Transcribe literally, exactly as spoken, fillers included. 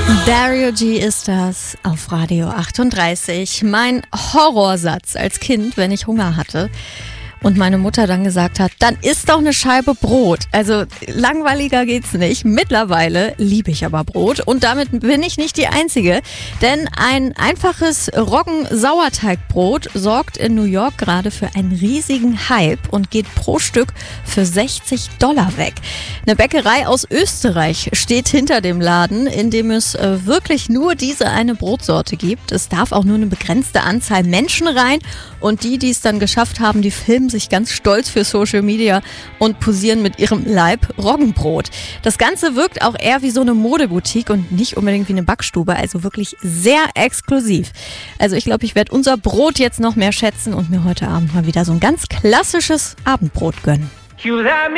Dario G ist das auf Radio achtunddreißig. Mein Horrorsatz als Kind, wenn ich Hunger hatte und meine Mutter dann gesagt hat, dann isst doch eine Scheibe Brot. Also langweiliger geht's nicht. Mittlerweile liebe ich aber Brot und damit bin ich nicht die Einzige. Denn ein einfaches Roggen-Sauerteigbrot sorgt in New York gerade für einen riesigen Hype und geht pro Stück für sechzig Dollar weg. Eine Bäckerei aus Österreich steht hinter dem Laden, in dem es äh, wirklich nur diese eine Brotsorte gibt. Es darf auch nur eine begrenzte Anzahl Menschen rein und die, die es dann geschafft haben, die filmen sich ganz stolz für Social Media und posieren mit ihrem Leib Roggenbrot. Das Ganze wirkt auch eher wie so eine Modeboutique und nicht unbedingt wie eine Backstube, also wirklich sehr exklusiv. Also ich glaube, ich werde unser Brot jetzt noch mehr schätzen und mir heute Abend mal wieder so ein ganz klassisches Abendbrot gönnen.